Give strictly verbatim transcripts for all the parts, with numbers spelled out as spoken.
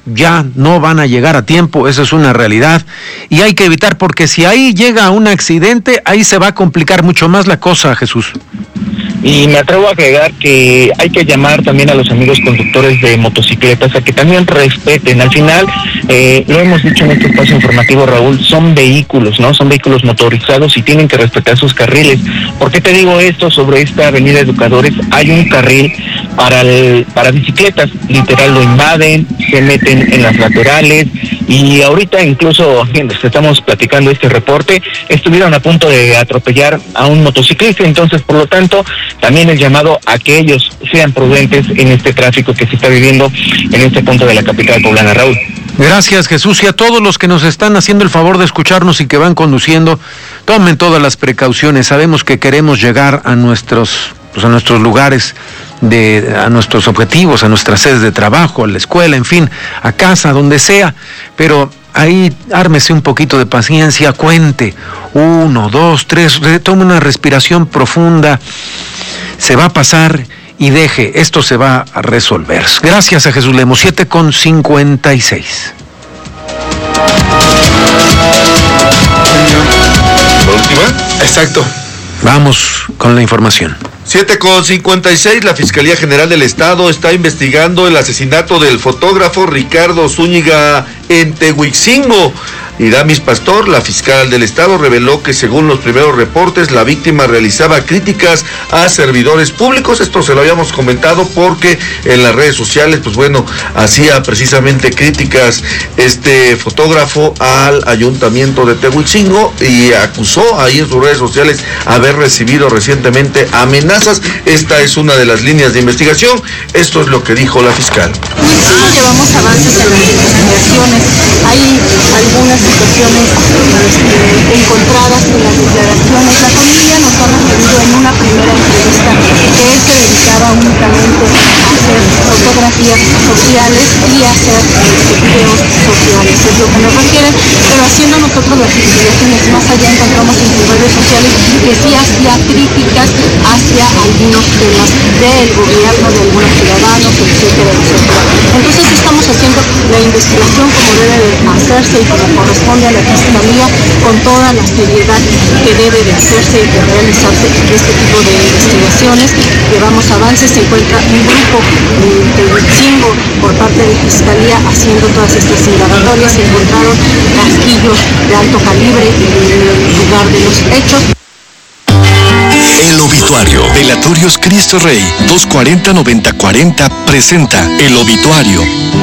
ya no van a llegar a tiempo, eso es una realidad, y hay que evitar, porque si ahí llega un accidente, ahí se va a complicar mucho más la cosa, Jesús. Y me atrevo a agregar que hay que llamar también a los amigos conductores de motocicletas a que también respeten. Al final, eh, lo hemos dicho en este espacio informativo, Raúl, son vehículos, ¿no? Son vehículos motorizados y tienen que respetar sus carriles. ¿Por qué te digo esto? Sobre esta avenida Educadores hay un carril para el, para bicicletas, literal lo invaden, se meten en las laterales, y ahorita incluso, mientras estamos platicando este reporte, estuvieron a punto de atropellar a un motociclista. Entonces, por lo tanto, también el llamado a que ellos sean prudentes en este tráfico que se está viviendo en este punto de la capital poblana, Raúl. Gracias, Jesús, y a todos los que nos están haciendo el favor de escucharnos y que van conduciendo, tomen todas las precauciones. Sabemos que queremos llegar a nuestros, pues a nuestros lugares, de, a nuestros objetivos, a nuestras sedes de trabajo, a la escuela, en fin, a casa, donde sea, pero ahí ármese un poquito de paciencia, cuente, uno, dos, tres, tome una respiración profunda, se va a pasar y deje, esto se va a resolver. Gracias a Jesús Lemos, siete con cincuenta y seis. ¿La última? Exacto. Vamos con la información. siete con cincuenta y seis, la Fiscalía General del Estado está investigando el asesinato del fotógrafo Ricardo Zúñiga en Tehuixingo. Iramis Pastor, la fiscal del Estado, reveló que según los primeros reportes, la víctima realizaba críticas a servidores públicos. Esto se lo habíamos comentado porque en las redes sociales, pues bueno, hacía precisamente críticas este fotógrafo al ayuntamiento de Tehuixingo y acusó ahí en sus redes sociales haber recibido recientemente amenazas. Esta es una de las líneas de investigación. Esto es lo que dijo la fiscal. Llevamos avances en las investigaciones. Hay algunas situaciones este, encontradas en las declaraciones. La familia nos ha referido en una primera entrevista que él se dedicaba únicamente a hacer fotografías sociales y a hacer este, videos sociales, es lo que nos refieren, pero haciendo nosotros las investigaciones más allá encontramos en sus redes sociales que sí hacía críticas hacia algunos temas del gobierno, de algunos ciudadanos, etcétera, etcétera. Entonces estamos haciendo la investigación como debe de hacerse y como corresponde a la Fiscalía, con toda la seriedad que debe de hacerse y de realizarse este tipo de investigaciones. Llevamos avances, se encuentra un grupo de Tehuixingo por parte de Fiscalía haciendo todas estas indagatorias. Se encontraron casquillos de alto calibre en el lugar de los hechos. El obituario. Velatorios Cristo Rey dos cuarenta noventa cuarenta presenta El obituario.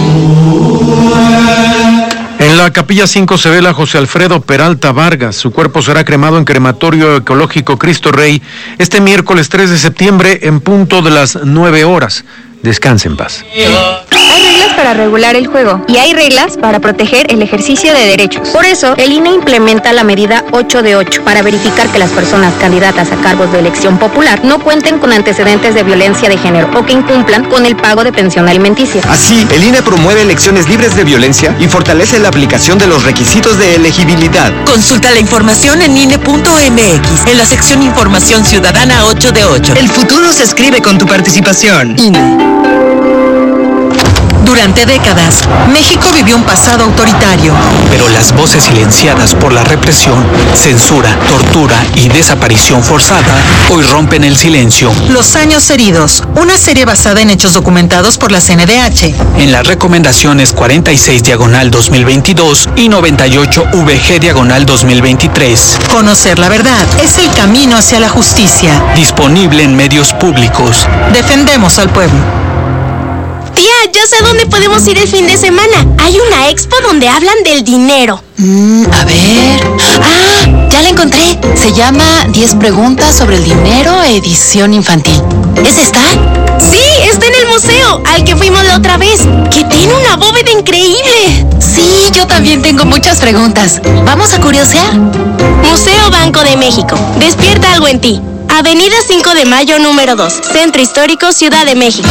En la Capilla cinco se vela José Alfredo Peralta Vargas. Su cuerpo será cremado en Crematorio Ecológico Cristo Rey este miércoles tres de septiembre en punto de las nueve horas. Descanse en paz. Hay reglas para regular el juego y hay reglas para proteger el ejercicio de derechos. Por eso, el I N E implementa la medida ocho de ocho para verificar que las personas candidatas a cargos de elección popular no cuenten con antecedentes de violencia de género o que incumplan con el pago de pensión alimenticia. Así, el I N E promueve elecciones libres de violencia y fortalece la aplicación de los requisitos de elegibilidad. Consulta la información en I N E punto M X, en la sección Información Ciudadana ocho de ocho. El futuro se escribe con tu participación. I N E. Durante décadas, México vivió un pasado autoritario. Pero las voces silenciadas por la represión, censura, tortura y desaparición forzada hoy rompen el silencio. Los años heridos, una serie basada en hechos documentados por la C N D H. En las recomendaciones cuarenta y seis diagonal dos mil veintidós y noventa y ocho V G diagonal dos mil veintitrés. Conocer la verdad es el camino hacia la justicia. Disponible en medios públicos. Defendemos al pueblo. Tía, yo sé dónde podemos ir el fin de semana. Hay una expo donde hablan del dinero. Mm, a ver... ¡Ah! Ya la encontré. Se llama diez preguntas sobre el dinero, edición infantil. ¿Es esta? Sí, está en el museo, al que fuimos la otra vez, que tiene una bóveda increíble. Sí, yo también tengo muchas preguntas. ¿Vamos a curiosear? Museo Banco de México. Despierta algo en ti. Avenida cinco de mayo, número dos. Centro Histórico, Ciudad de México.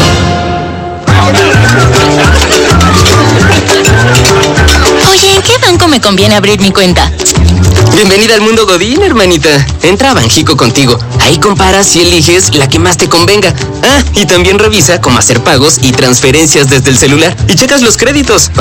Oye, ¿en qué banco me conviene abrir mi cuenta? Bienvenida al mundo Godín, hermanita. Entra a Banjico contigo. Ahí comparas y eliges la que más te convenga. Ah, y también revisa cómo hacer pagos y transferencias desde el celular. Y checas los créditos.